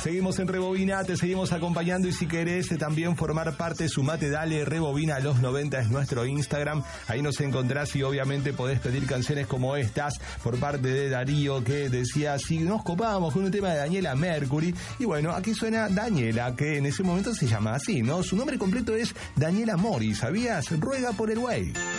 Seguimos en Rebobina, te seguimos acompañando y si querés también formar parte, sumate, dale, Rebobina a los 90 es nuestro Instagram. Ahí nos encontrás y obviamente podés pedir canciones como estas por parte de Darío, que decía si nos copábamos con un tema de Daniela Mercury. Y bueno, aquí suena Daniela, que en ese momento se llama así, ¿no? Su nombre completo es Daniela Mori, ¿sabías? Ruega por el güey.